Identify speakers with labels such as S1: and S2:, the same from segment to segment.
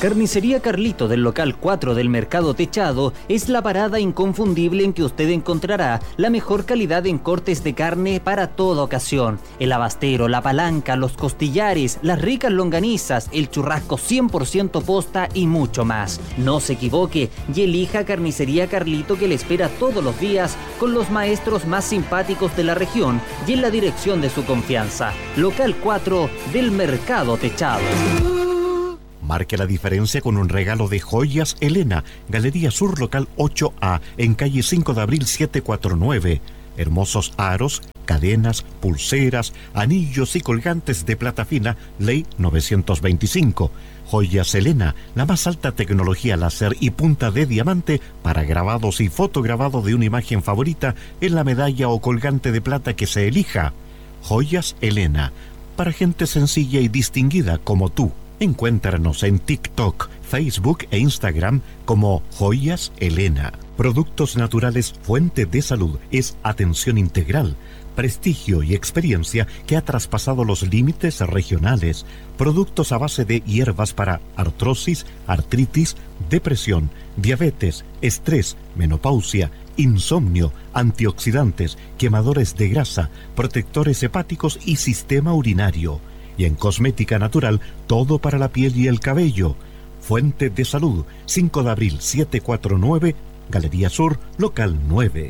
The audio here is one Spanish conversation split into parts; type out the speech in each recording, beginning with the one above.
S1: Carnicería Carlito del local 4 del Mercado Techado es la parada inconfundible en que usted encontrará la mejor calidad en cortes de carne para toda ocasión. El abastero, la palanca, los costillares, las ricas longanizas, el churrasco 100% posta y mucho más. No se equivoque y elija Carnicería Carlito, que le espera todos los días con los maestros más simpáticos de la región y en la dirección de su confianza. Local 4 del Mercado Techado.
S2: Marque la diferencia con un regalo de Joyas Elena, Galería Sur Local 8A, en calle 5 de abril 749. Hermosos aros, cadenas, pulseras, anillos y colgantes de plata fina, ley 925. Joyas Elena, la más alta tecnología láser y punta de diamante para grabados y fotograbado de una imagen favorita en la medalla o colgante de plata que se elija. Joyas Elena, para gente sencilla y distinguida como tú. Encuéntranos en TikTok, Facebook e Instagram como Joyas Elena. Productos naturales Fuente de Salud es atención integral, prestigio y experiencia que ha traspasado los límites regionales. Productos a base de hierbas para artrosis, artritis, depresión, diabetes, estrés, menopausia, insomnio, antioxidantes, quemadores de grasa, protectores hepáticos y sistema urinario. Y en cosmética natural, todo para la piel y el cabello. Fuente de Salud, 5 de abril 749, Galería Sur, local 9.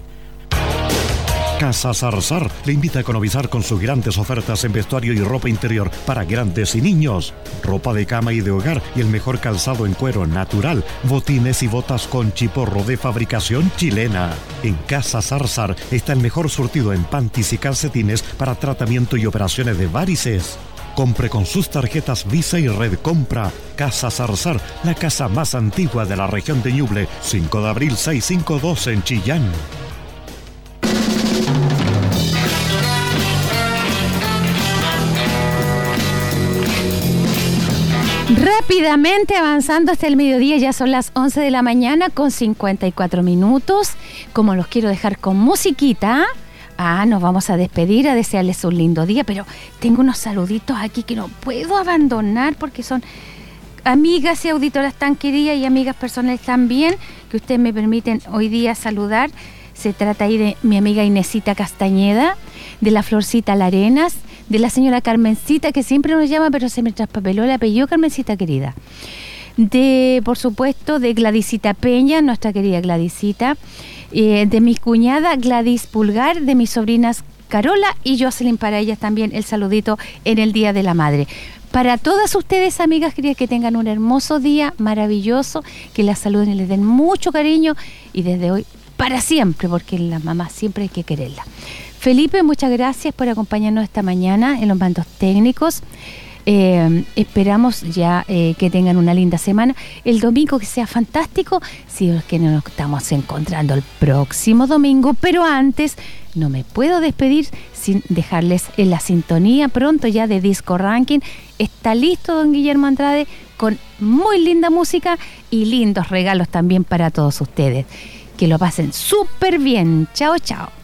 S2: Casa Zarzar le invita a economizar con sus grandes ofertas en vestuario y ropa interior para grandes y niños. Ropa de cama y de hogar y el mejor calzado en cuero natural. Botines y botas con chiporro de fabricación chilena. En Casa Zarzar está el mejor surtido en panties y calcetines para tratamiento y operaciones de varices. Compre con sus tarjetas Visa y Red Compra. Casa Zarzar, la casa más antigua de la región de Ñuble, 5 de abril 652 en Chillán.
S3: Rápidamente avanzando hasta el mediodía, ya son las 11 de la mañana con 54 minutos. Como los quiero dejar con musiquita, nos vamos a despedir, a desearles un lindo día, pero tengo unos saluditos aquí que no puedo abandonar porque son amigas y auditoras tan queridas y amigas personales también, que ustedes me permiten hoy día saludar. Se trata ahí de mi amiga Inesita Castañeda, de la Florcita Larenas, de la señora Carmencita, que siempre nos llama, pero se me traspapeló el apellido, Carmencita querida. Por supuesto, de Gladysita Peña, nuestra querida Gladysita, de mi cuñada Gladys Pulgar, de mis sobrinas Carola y Jocelyn, para ellas también el saludito en el Día de la Madre. Para todas ustedes, amigas queridas, que tengan un hermoso día, maravilloso, que las saluden y les den mucho cariño, y desde hoy para siempre, porque la mamá siempre hay que quererla. Felipe, muchas gracias por acompañarnos esta mañana en los mandos técnicos. Esperamos ya que tengan una linda semana. El domingo que sea fantástico, si es que nos estamos encontrando el próximo domingo, pero antes no me puedo despedir sin dejarles en la sintonía pronto ya de Disco Ranking. Está listo don Guillermo Andrade con muy linda música y lindos regalos también para todos ustedes. Que lo pasen súper bien. Chao, chao.